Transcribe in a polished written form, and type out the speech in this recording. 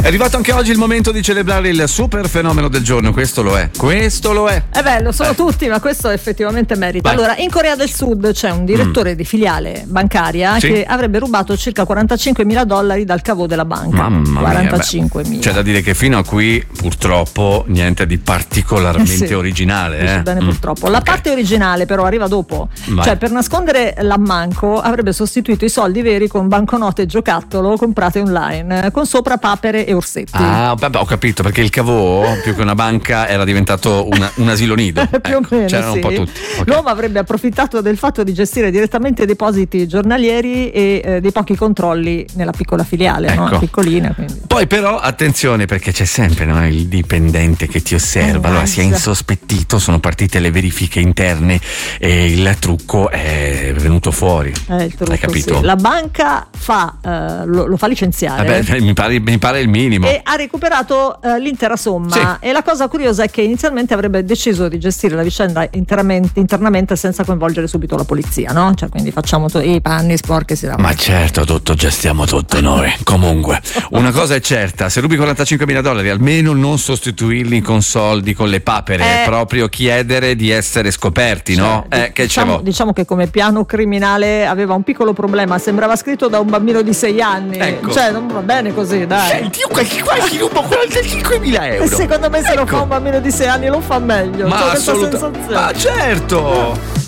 È arrivato anche oggi il momento di celebrare il super fenomeno del giorno. Questo lo è. Lo sono tutti, ma questo effettivamente merita. Vai. Allora, in Corea del Sud c'è un direttore di filiale bancaria che avrebbe rubato circa $45.000 dal caveau della banca. Mamma mia. 45.000. C'è da dire che fino a qui purtroppo niente di particolarmente originale. Bene, purtroppo. La parte originale però arriva dopo. Vai. Cioè, per nascondere l'ammanco avrebbe sostituito i soldi veri con banconote e giocattolo comprate online, con sopra papere e orsetti. Ah, vabbè, ho capito, perché il caveau più che una banca era diventato un asilo nido. Più o meno, c'erano sì. un po' tutti. Okay. L'uomo avrebbe approfittato del fatto di gestire direttamente depositi giornalieri e dei pochi controlli nella piccola filiale, Ecco. no? Piccolina, quindi. Poi però attenzione, perché c'è sempre il dipendente che ti osserva, allora si è insospettito, sono partite le verifiche interne e il trucco è venuto fuori. Il trucco, Hai capito? sì. La banca lo fa licenziare. Mi pare il minimo. E ha recuperato l'intera somma. Sì. E la cosa curiosa è che inizialmente avrebbe deciso di gestire la vicenda internamente senza coinvolgere subito la polizia, no? Cioè, quindi facciamo i panni sporchi si Ma certo, tutto gestiamo tutto noi. Comunque, una cosa è certa, se rubi $45.000 almeno non sostituirli con soldi, con le papere, proprio chiedere di essere scoperti, no? Diciamo che come piano criminale aveva un piccolo problema, sembrava scritto da un bambino di 6 anni. Ecco. Cioè, non va bene così, dai. Senti, io qualche rubo €45.000. E secondo me se lo fa un bambino di 6 anni lo fa meglio. Ma C'ho questa assolutamente. sensazione. Ma certo.